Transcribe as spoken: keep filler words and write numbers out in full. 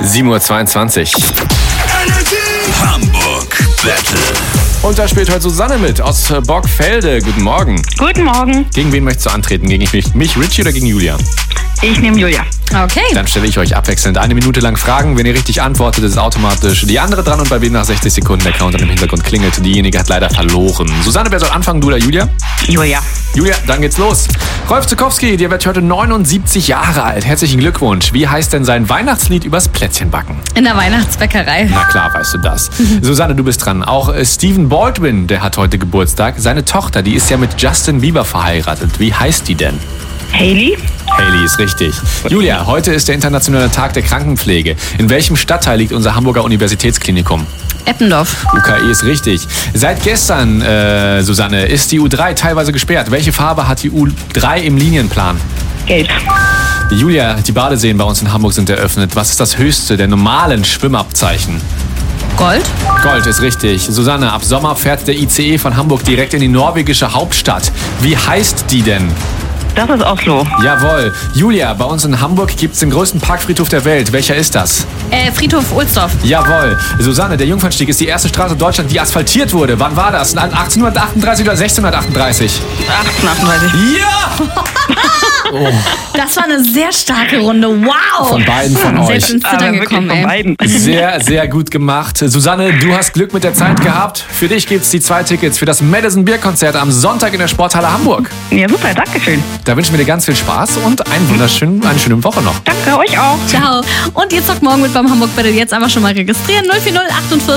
sieben Uhr zweiundzwanzig. Hamburg Battle. Und da spielt heute Susanne mit aus Borgfelde. Guten Morgen. Guten Morgen. Gegen wen möchtest du antreten? Gegen mich, mich Richie oder gegen Julia? Ich nehme Julia. Okay. Dann stelle ich euch abwechselnd eine Minute lang Fragen. Wenn ihr richtig antwortet, ist automatisch die andere dran und bei wem nach sechzig Sekunden der Counter im Hintergrund klingelt, diejenige hat leider verloren. Susanne, wer soll anfangen, du oder Julia? Julia. Julia, dann geht's los. Rolf Zukowski, der wird heute neunundsiebzig Jahre alt. Herzlichen Glückwunsch. Wie heißt denn sein Weihnachtslied übers Plätzchenbacken? In der Weihnachtsbäckerei. Na klar, weißt du das. Susanne, du bist dran. Auch äh, Stephen Baldwin, der hat heute Geburtstag. Seine Tochter, die ist ja mit Justin Bieber verheiratet. Wie heißt die denn? Hailey. Hailey ist richtig. Julia, heute ist der internationale Tag der Krankenpflege. In welchem Stadtteil liegt unser Hamburger Universitätsklinikum? Eppendorf. U K E ist richtig. Seit gestern, äh, Susanne, ist die U drei teilweise gesperrt. Welche Farbe hat die U drei im Linienplan? Gelb. Julia, die Badeseen bei uns in Hamburg sind eröffnet. Was ist das höchste der normalen Schwimmabzeichen? Gold. Gold ist richtig. Susanne, ab Sommer fährt der I C E von Hamburg direkt in die norwegische Hauptstadt. Wie heißt die denn? Das ist Oslo. Jawohl. Julia, bei uns in Hamburg gibt es den größten Parkfriedhof der Welt. Welcher ist das? Äh, Friedhof Ohlsdorf. Jawohl. Susanne, der Jungfernstieg ist die erste Straße in Deutschland, die asphaltiert wurde. Wann war das? achtzehnhundertachtunddreißig oder sechzehnhundertachtunddreißig? achtzehnhundertachtunddreißig. Ja! Oh, Das war eine sehr starke Runde. Wow. von beiden von Selbst euch. ins Zittern wirklich gekommen, von ey. beiden. Sehr, sehr gut gemacht. Susanne, du hast Glück mit der Zeit gehabt. Für dich gibt's die zwei Tickets für das Madison Beer Konzert am Sonntag in der Sporthalle Hamburg. Ja, super, danke schön. Da wünschen wir dir ganz viel Spaß und einen wunderschönen, eine schöne Woche noch. Danke euch auch. Ciao. Und ihr zockt morgen mit beim Hamburg Battle. Jetzt einfach schon mal registrieren. null vier null achtundvierzig